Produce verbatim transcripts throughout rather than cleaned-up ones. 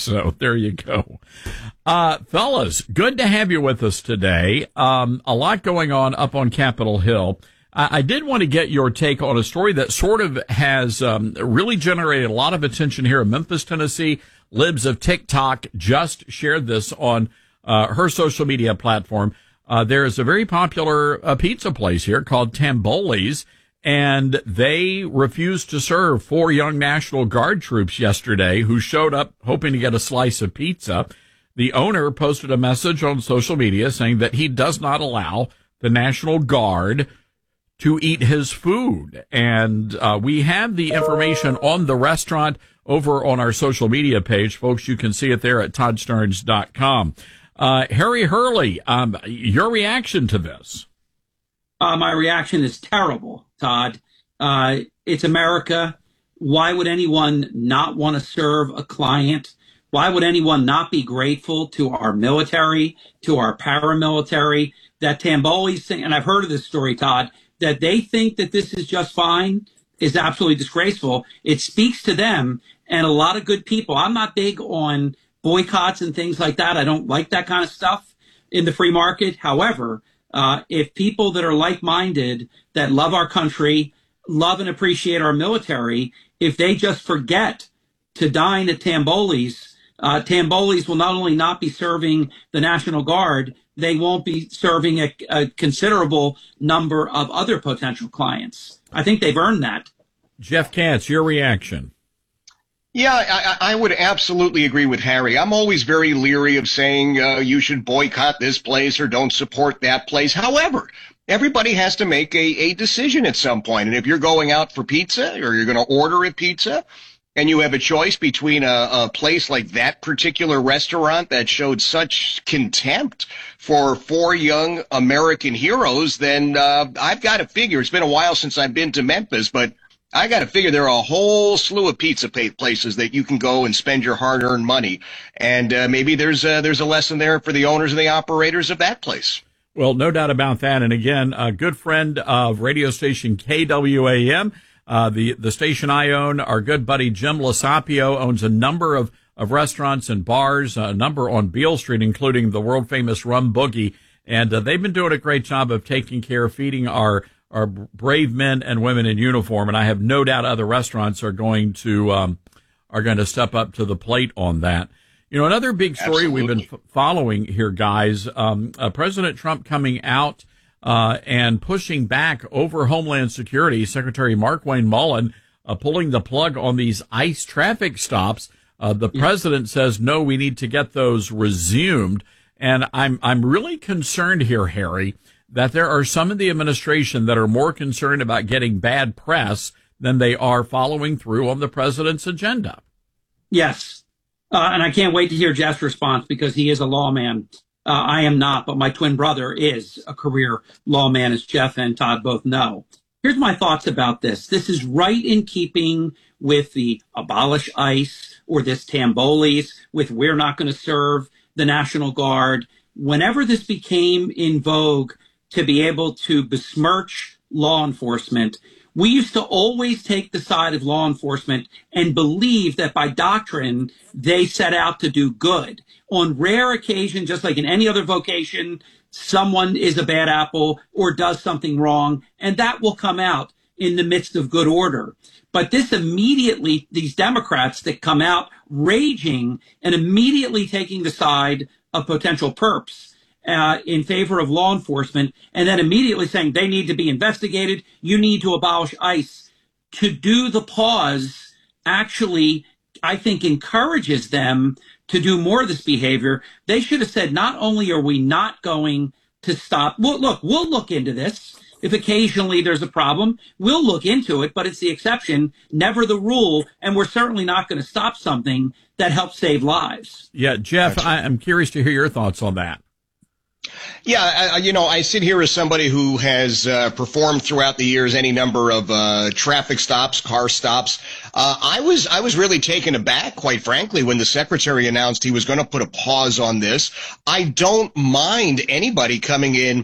So there you go. Uh, fellas, good to have you with us today. Um, a lot going on up on Capitol Hill. I, I did want to get your take on a story that sort of has um, really generated a lot of attention here in Memphis, Tennessee. Libs of TikTok just shared this on uh, her social media platform. Uh, there is a very popular uh, pizza place here called Tamboli's, and they refused to serve four young National Guard troops yesterday who showed up hoping to get a slice of pizza. The owner posted a message on social media saying that he does not allow the National Guard to eat his food. And uh, we have the information on the restaurant over on our social media page. Folks, you can see it there at todd stearns dot com. Uh, Harry Hurley, um, your reaction to this? Uh, my reaction is terrible, Todd. Uh, it's America. Why would anyone not want to serve a client? Why would anyone not be grateful to our military, to our paramilitary? That Tamboli's thing, and I've heard of this story, Todd, that they think that this is just fine is absolutely disgraceful. It speaks to them and a lot of good people. I'm not big on boycotts and things like that. I don't like that kind of stuff in the free market. However, uh, if people that are like-minded, that love our country, love and appreciate our military, if they just forget to dine at Tamboli's, uh, Tamboli's will not only not be serving the National Guard, they won't be serving a, a considerable number of other potential clients. I think they've earned that. Jeff Katz, your reaction? Yeah, I, I would absolutely agree with Harry. I'm always very leery of saying uh, you should boycott this place or don't support that place. However, everybody has to make a, a decision at some point. And if you're going out for pizza or you're going to order a pizza and you have a choice between a, a place like that particular restaurant that showed such contempt for four young American heroes, then uh, I've got to figure, it's been a while since I've been to Memphis, but I got to figure there are a whole slew of pizza places that you can go and spend your hard-earned money. And uh, maybe there's a, there's a lesson there for the owners and the operators of that place. Well, no doubt about that. And again, a good friend of radio station K W A M, uh, the, the station I own, our good buddy Jim Lasapio owns a number of, of restaurants and bars, a number on Beale Street, including the world-famous Rum Boogie. And uh, they've been doing a great job of taking care of feeding our our brave men and women in uniform, and I have no doubt other restaurants are going to um, are going to step up to the plate on that. You know, another big story Absolutely. we've been f- following here, guys. Um, uh, President Trump coming out uh, and pushing back over Homeland Security. Secretary Markwayne Mullin uh, pulling the plug on these ICE traffic stops. Uh, the yeah. president says no, we need to get those resumed, and I'm I'm really concerned here, Harry, that there are some in the administration that are more concerned about getting bad press than they are following through on the president's agenda. Yes. Uh, and I can't wait to hear Jeff's response because he is a lawman. Uh, I am not, but my twin brother is a career lawman, as Jeff and Todd both know. Here's my thoughts about this. This is right in keeping with the abolish ICE or this Tamboli's with we're not going to serve the National Guard. Whenever this became in vogue, to be able to besmirch law enforcement, we used to always take the side of law enforcement and believe that by doctrine, they set out to do good. On rare occasion, just like in any other vocation, someone is a bad apple or does something wrong, and that will come out in the midst of good order. But this immediately, these Democrats that come out raging and immediately taking the side of potential perps, Uh, in favor of law enforcement, and then immediately saying they need to be investigated, you need to abolish ICE. To do the pause actually, I think, encourages them to do more of this behavior. They should have said, not only are we not going to stop, well, look, we'll look into this. If occasionally there's a problem, we'll look into it, but it's the exception, never the rule, and we're certainly not going to stop something that helps save lives. Yeah, Jeff, I, I'm curious to hear your thoughts on that. Yeah, I, you know, I sit here as somebody who has uh, performed throughout the years any number of uh, traffic stops, car stops. Uh, I was I was really taken aback, quite frankly, when the secretary announced he was going to put a pause on this. I don't mind anybody coming in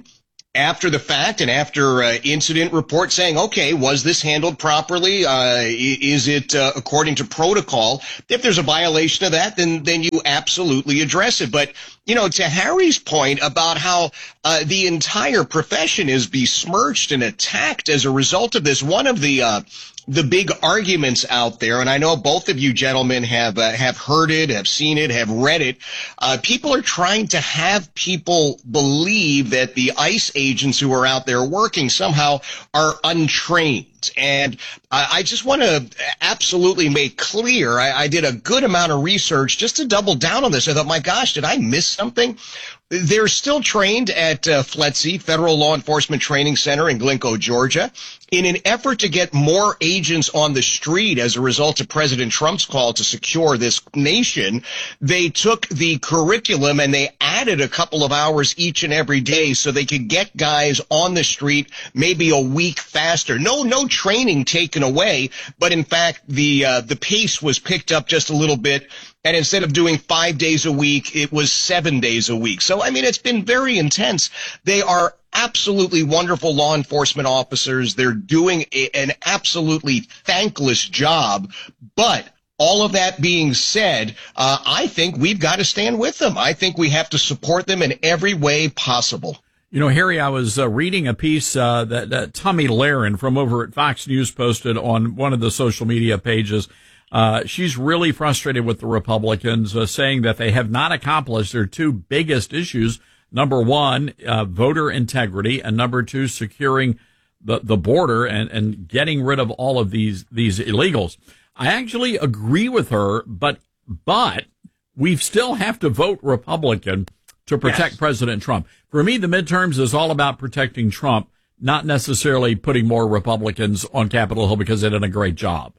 after the fact and after uh, incident report saying, okay, was this handled properly? Uh, is it uh, according to protocol? If there's a violation of that, then then you absolutely address it. But, you know, to Harry's point about how uh, the entire profession is besmirched and attacked as a result of this, one of the uh, the big arguments out there, and I know both of you gentlemen have uh, have heard it, have seen it, have read it. Uh, people are trying to have people believe that the ICE agents who are out there working somehow are untrained. And I, I just want to absolutely make clear, I, I did a good amount of research just to double down on this. I thought, my gosh, did I miss something? They're still trained at uh, F L E T C, Federal Law Enforcement Training Center in Glencoe, Georgia. In an effort to get more agents on the street as a result of President Trump's call to secure this nation, they took the curriculum and they added a couple of hours each and every day so they could get guys on the street maybe a week faster. No, no training taken away, but in fact, the uh, the pace was picked up just a little bit. And instead of doing five days a week, it was seven days a week. So, I mean, it's been very intense. They are absolutely wonderful law enforcement officers. They're doing a, an absolutely thankless job. But all of that being said, uh, I think we've got to stand with them. I think we have to support them in every way possible. You know, Harry, I was uh, reading a piece uh, that, that Tommy Lahren from over at Fox News posted on one of the social media pages. Uh, she's really frustrated with the Republicans, uh, saying that they have not accomplished their two biggest issues. Number one, uh, voter integrity, and number two, securing the, the border and, and getting rid of all of these, these illegals. I actually agree with her, but, but we still have to vote Republican to protect yes. President Trump. For me, the midterms is all about protecting Trump, not necessarily putting more Republicans on Capitol Hill because they did a great job.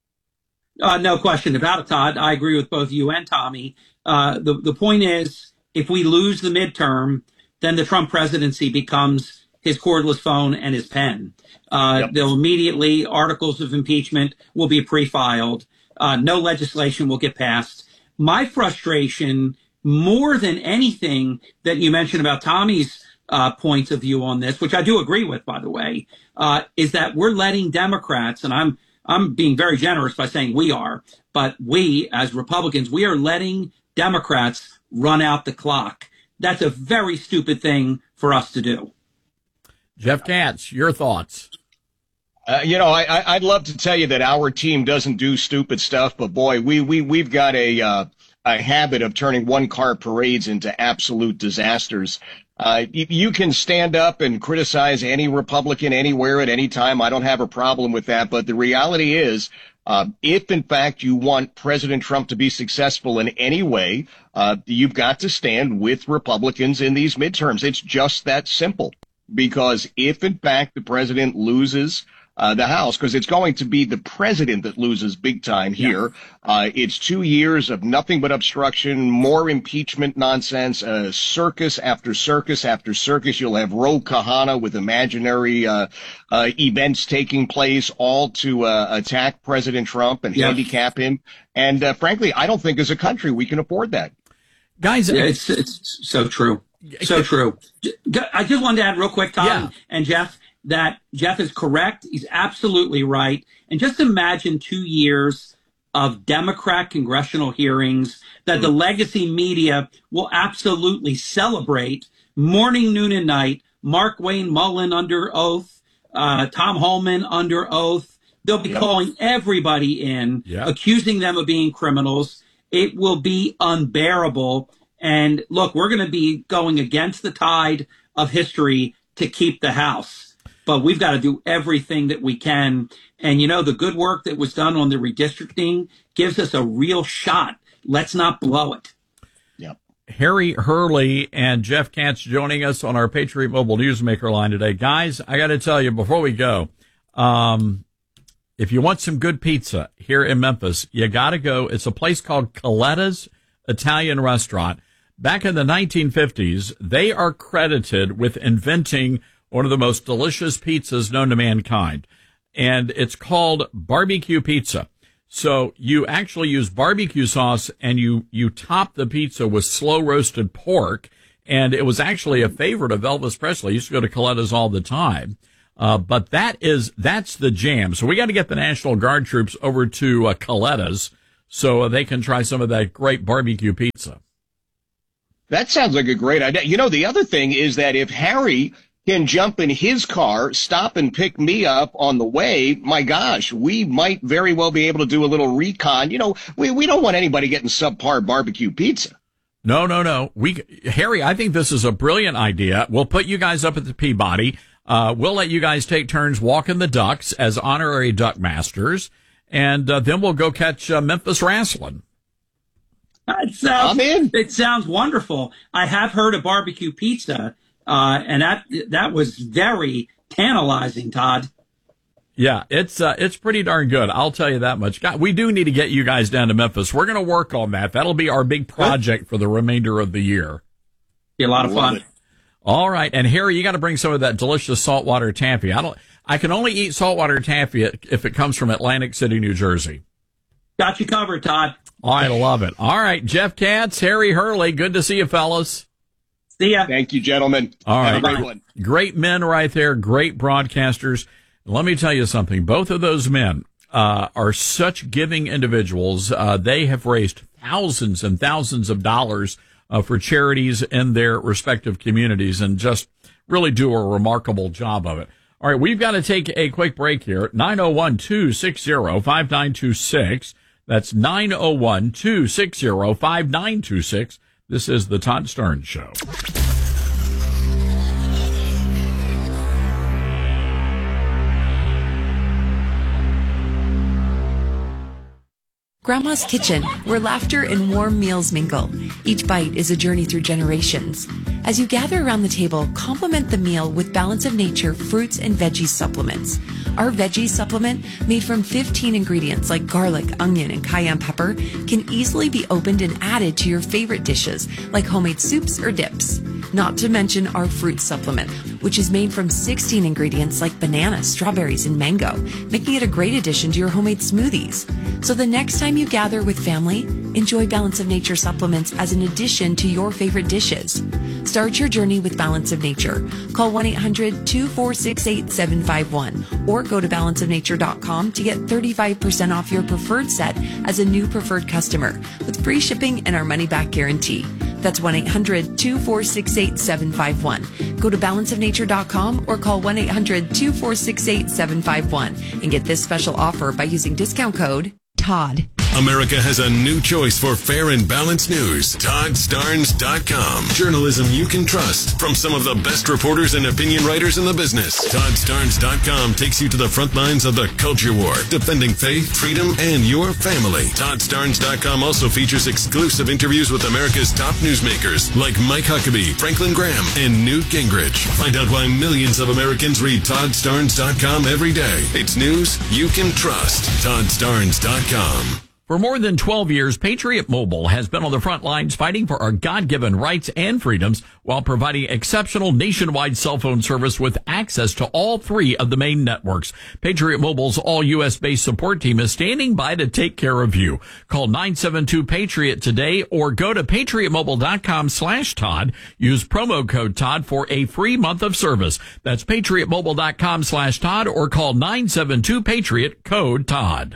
Uh, no question about it, Todd. I agree with both you and Tommy. Uh, the, the point is, if we lose the midterm, then the Trump presidency becomes his cordless phone and his pen. Uh, yep. They'll immediately, articles of impeachment will be pre-filed. Uh, no legislation will get passed. My frustration, more than anything that you mentioned about Tommy's uh, points of view on this, which I do agree with, by the way, uh, is that we're letting Democrats, and I'm I'm being very generous by saying we are, but we as Republicans, we are letting Democrats run out the clock. That's a very stupid thing for us to do. Jeff Katz, your thoughts? Uh, you know, I, I'd love to tell you that our team doesn't do stupid stuff, but boy, we, we, we've got a, uh, a habit of turning one-car parades into absolute disasters. Uh, you can stand up and criticize any Republican anywhere at any time. I don't have a problem with that. But the reality is, uh, if in fact you want President Trump to be successful in any way, uh, you've got to stand with Republicans in these midterms. It's just that simple. Because if in fact the president loses Uh, the House, because it's going to be the president that loses big time here. Yeah. Uh, it's two years of nothing but obstruction, more impeachment nonsense, uh, circus after circus after circus. You'll have Ro Khanna with imaginary uh, uh, events taking place, all to uh, attack President Trump and yeah. handicap him. And uh, frankly, I don't think as a country we can afford that. Guys, yeah, it's, it's so true. So true. I just wanted to add real quick, Tom yeah. and Jeff, that Jeff is correct. He's absolutely right. And just imagine two years of Democrat congressional hearings that mm. the legacy media will absolutely celebrate morning, noon, and night. Mark Wayne Mullen under oath, uh, Tom Holman under oath. They'll be yep. calling everybody in, yep. accusing them of being criminals. It will be unbearable. And look, we're going to be going against the tide of history to keep the House. But we've got to do everything that we can. And, you know, the good work that was done on the redistricting gives us a real shot. Let's not blow it. Yep. Harry Hurley and Jeff Katz joining us on our Patriot Mobile Newsmaker line today. Guys, I got to tell you before we go, um, if you want some good pizza here in Memphis, you got to go. It's a place called Coletta's Italian Restaurant. Back in the nineteen fifties, they are credited with inventing one of the most delicious pizzas known to mankind. And it's called barbecue pizza. So you actually use barbecue sauce and you, you top the pizza with slow roasted pork and it was actually a favorite of Elvis Presley. He used to go to Coletta's all the time. Uh, but that is, that's the jam. So we got to get the National Guard troops over to uh, Coletta's so they can try some of that great barbecue pizza. That sounds like a great idea. You know, the other thing is that if Harry can jump in his car, stop and pick me up on the way, my gosh, we might very well be able to do a little recon. You know, we, we don't want anybody getting subpar barbecue pizza. No, no, no. We, Harry, I think this is a brilliant idea. We'll put you guys up at the Peabody. Uh, we'll let you guys take turns walking the ducks as honorary duck masters, and uh, then we'll go catch uh, Memphis wrestling. It sounds, I'm in. It sounds wonderful. I have heard of barbecue pizza, uh, and that that was very tantalizing, Todd. Yeah, it's uh, it's pretty darn good. I'll tell you that much. God, we do need to get you guys down to Memphis. We're going to work on that. That'll be our big project for the remainder of the year. Be a lot of fun. It. All right, and Harry, you got to bring some of that delicious saltwater taffy. I don't. I can only eat saltwater taffy if it comes from Atlantic City, New Jersey. Got you covered, Todd. I love it. All right, Jeff Katz, Harry Hurley, good to see you, fellas. See ya. Thank you, gentlemen. All Have right, a great one. Great men right there, great broadcasters. Let me tell you something. Both of those men uh, are such giving individuals. Uh, they have raised thousands and thousands of dollars uh, for charities in their respective communities and just really do a remarkable job of it. All right, we've got to take a quick break here. nine oh one, two six zero, five nine two six. That's nine oh one, two six zero, five nine two six. This is the Todd Starnes Show. Grandma's Kitchen, where laughter and warm meals mingle. Each bite is a journey through generations. As you gather around the table, complement the meal with Balance of Nature fruits and veggie supplements. Our veggie supplement, made from fifteen ingredients like garlic, onion, and cayenne pepper, can easily be opened and added to your favorite dishes, like homemade soups or dips. Not to mention our fruit supplement, which is made from sixteen ingredients like banana, strawberries, and mango, making it a great addition to your homemade smoothies. So the next time you gather with family, enjoy Balance of Nature supplements as an addition to your favorite dishes. Start your journey with Balance of Nature. Call one eight hundred, two four six, eight seven five one or go to balance of nature dot com to get thirty-five percent off your preferred set as a new preferred customer with free shipping and our money-back guarantee. That's one eight hundred, two four six, eight seven five one. Go to balance of nature dot com or call one eight hundred, two four six, eight seven five one and get this special offer by using discount code Todd. America has a new choice for fair and balanced news. Todd Starnes dot com. Journalism you can trust from some of the best reporters and opinion writers in the business. Todd Starnes dot com takes you to the front lines of the culture war, defending faith, freedom, and your family. Todd Starnes dot com also features exclusive interviews with America's top newsmakers like Mike Huckabee, Franklin Graham, and Newt Gingrich. Find out why millions of Americans read Todd Starnes dot com every day. It's news you can trust. Todd Starnes dot com. For more than twelve years, Patriot Mobile has been on the front lines fighting for our God-given rights and freedoms while providing exceptional nationwide cell phone service with access to all three of the main networks. Patriot Mobile's all-U S-based support team is standing by to take care of you. Call nine seven two, PATRIOT today or go to patriot mobile dot com slash Todd. Use promo code Todd for a free month of service. That's patriot mobile dot com slash Todd or call nine seven two, PATRIOT, code Todd.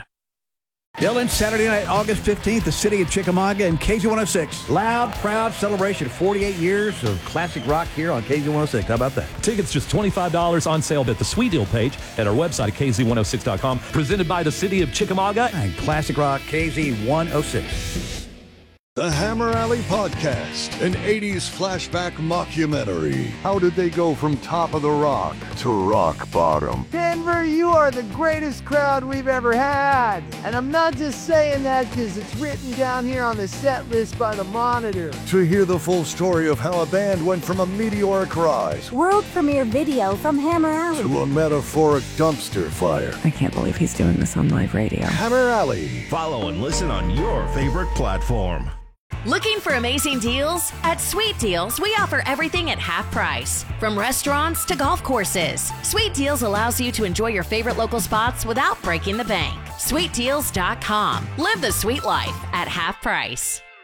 Dylan, Saturday night, August fifteenth, the city of Chickamauga and K Z one oh six. Loud, proud celebration. forty-eight years of classic rock here on K Z one oh six. How about that? Tickets just twenty-five dollars on sale at the Sweet Deal page at our website at K Z one oh six dot com. Presented by the city of Chickamauga and classic rock K Z one oh six. The Hammer Alley Podcast, an eighties flashback mockumentary. How did they go from top of the rock to rock bottom? Denver, you are the greatest crowd we've ever had. And I'm not just saying that because it's written down here on the set list by the Monitor. To hear the full story of how a band went from a meteoric rise, world premiere video from Hammer Alley, to a metaphoric dumpster fire. I can't believe he's doing this on live radio. Hammer Alley. Follow and listen on your favorite platform. Looking for amazing deals? At Sweet Deals, we offer everything at half price. From restaurants to golf courses, Sweet Deals allows you to enjoy your favorite local spots without breaking the bank. sweet deals dot com. Live the sweet life at half price.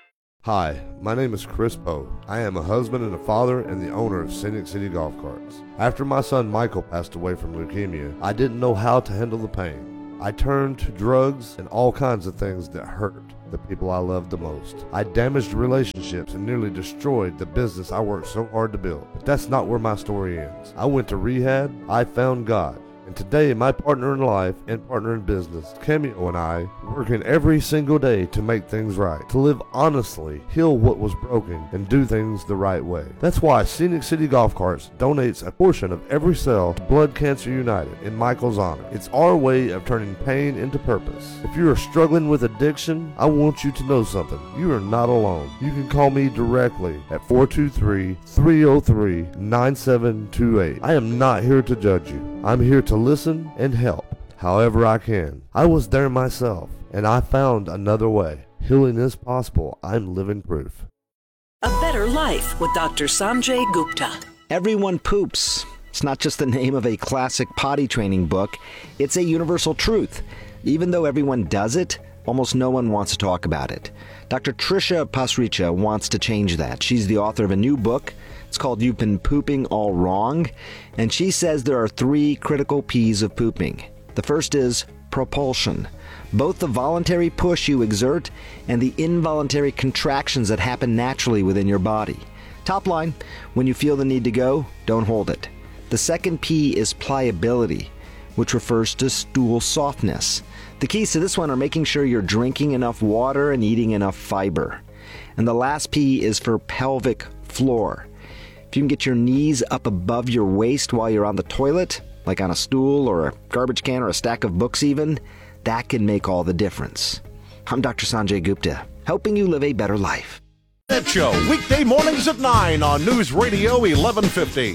Hi, my name is Chris Poe. I am a husband and a father and the owner of Scenic City Golf Carts. After my son Michael passed away from leukemia, I didn't know how to handle the pain. I turned to drugs and all kinds of things that hurt the people I loved the most. I damaged relationships and nearly destroyed the business I worked so hard to build. But that's not where my story ends. I went to rehab, I found God. And today, my partner in life and partner in business, Cameo, and I, working every single day to make things right, to live honestly, heal what was broken, and do things the right way. That's why Scenic City Golf Carts donates a portion of every sale to Blood Cancer United in Michael's honor. It's our way of turning pain into purpose. If you are struggling with addiction, I want you to know something. You are not alone. You can call me directly at four two three, three oh three, nine seven two eight. I am not here to judge you. I'm here to listen and help however I can. I was there myself, and I found another way. Healing is possible. I'm living proof. A Better Life with Doctor Sanjay Gupta. Everyone poops. It's not just the name of a classic potty training book. It's a universal truth. Even though everyone does it, almost no one wants to talk about it. Doctor Trisha Pasricha wants to change that. She's the author of a new book. It's called You've Been Pooping All Wrong, and she says there are three critical P's of pooping. The first is propulsion, both the voluntary push you exert and the involuntary contractions that happen naturally within your body. Top line, when you feel the need to go, don't hold it. The second P is pliability, which refers to stool softness. The keys to this one are making sure you're drinking enough water and eating enough fiber. And the last P is for pelvic floor. If you can get your knees up above your waist while you're on the toilet, like on a stool or a garbage can or a stack of books even, that can make all the difference. I'm Doctor Sanjay Gupta, helping you live a better life. That show, weekday mornings at nine on News Radio eleven fifty.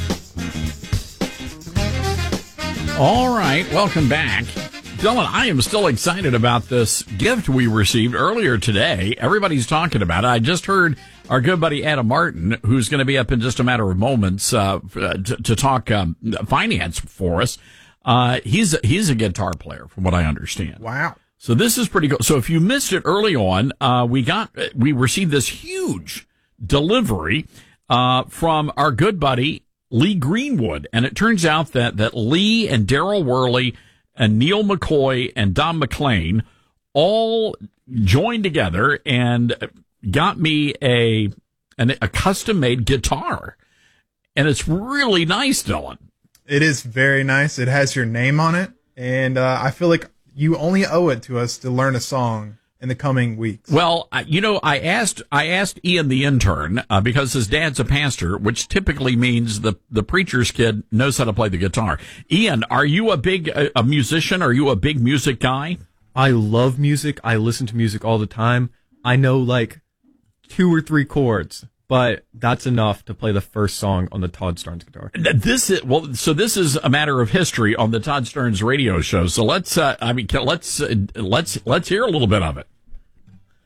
All right, welcome back. Dylan, I am still excited about this gift we received earlier today. Everybody's talking about it. I just heard our good buddy Adam Martin, who's going to be up in just a matter of moments uh, to, to talk um, finance for us. Uh, he's he's a guitar player, from what I understand. Wow! So this is pretty cool. So if you missed it early on, uh, we got we received this huge delivery uh, from our good buddy Lee Greenwood, and it turns out that that Lee and Daryl Worley and Neil McCoy and Don McLean all joined together and got me a an, a custom-made guitar. And it's really nice, Dylan. It is very nice. It has your name on it. And uh, I feel like you only owe it to us to learn a song in the coming weeks. Well, you know, I asked I asked Ian the intern, uh, because his dad's a pastor, which typically means the, the preacher's kid knows how to play the guitar. Ian, are you a big a, a musician? Are you a big music guy? I love music. I listen to music all the time. I know like two or three chords, but that's enough to play the first song on the Todd Starnes guitar. This is well. So this is a matter of history on the Todd Starnes radio show. So let's, uh, I mean, let's uh, let's let's hear a little bit of it.